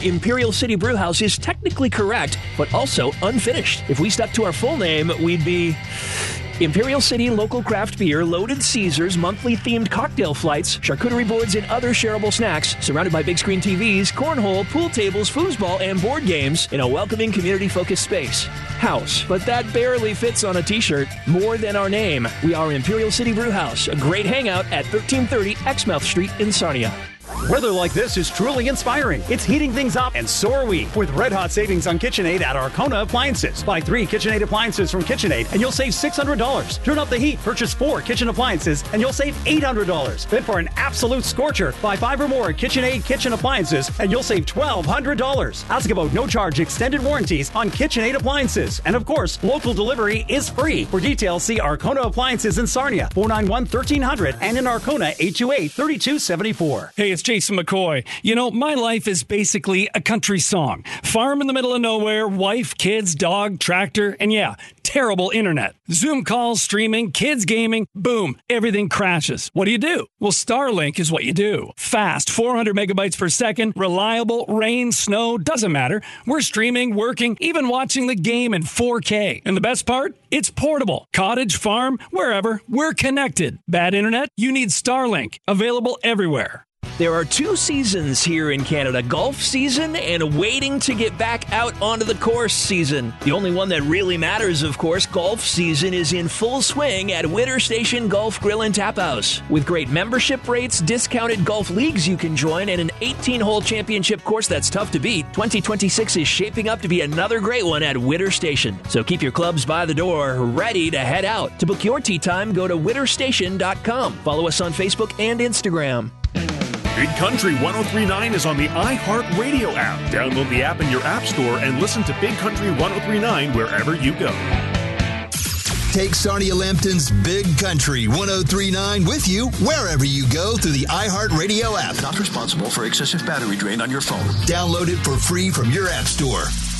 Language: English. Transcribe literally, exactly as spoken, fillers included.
Imperial City Brewhouse is technically correct, but also unfinished. If we stuck to our full name, we'd be Imperial City Local Craft Beer, Loaded Caesars, monthly themed cocktail flights, charcuterie boards, and other shareable snacks, surrounded by big screen T Vs, cornhole, pool tables, foosball, and board games in a welcoming community-focused space. House, but that barely fits on a t-shirt. More than our name. We are Imperial City Brewhouse, a great hangout at thirteen thirty Exmouth Street in Sarnia. Weather like this is truly inspiring. It's heating things up, and so are we. With red hot savings on KitchenAid at Arkona Appliances. Buy three KitchenAid appliances from KitchenAid, and you'll save six hundred dollars. Turn up the heat, purchase four kitchen appliances, and you'll save eight hundred dollars. Then for an absolute scorcher, buy five or more KitchenAid kitchen appliances, and you'll save twelve hundred dollars. Ask about no-charge extended warranties on KitchenAid appliances. And of course, local delivery is free. For details, see Arkona Appliances in Sarnia, four nine one, one three hundred, and in Arkona, eight two eight, three two seven four. Hey, it's Jason McCoy. You know, my life is basically a country song. Farm in the middle of nowhere, wife, kids, dog, tractor, and yeah, terrible internet. Zoom calls, streaming, kids gaming, boom, everything crashes. What do you do? Well, Starlink is what you do. Fast, four hundred megabytes per second, reliable, rain, snow, doesn't matter. We're streaming, working, even watching the game in four K. And the best part? It's portable. Cottage, farm, wherever, we're connected. Bad internet? You need Starlink. Available everywhere. There are two seasons here in Canada, golf season and waiting to get back out onto the course season. The only one that really matters, of course, golf season is in full swing at Witter Station Golf Grill and Tap House. With great membership rates, discounted golf leagues you can join, and an eighteen-hole championship course that's tough to beat, twenty twenty-six is shaping up to be another great one at Witter Station. So keep your clubs by the door, ready to head out. To book your tee time, go to witter station dot com. Follow us on Facebook and Instagram. Big Country one oh three point nine is on the iHeartRadio app. Download the app in your app store and listen to Big Country one oh three point nine wherever you go. Take Sarnia Lambton's Big Country one oh three point nine with you wherever you go through the iHeartRadio app. Not responsible for excessive battery drain on your phone. Download it for free from your app store.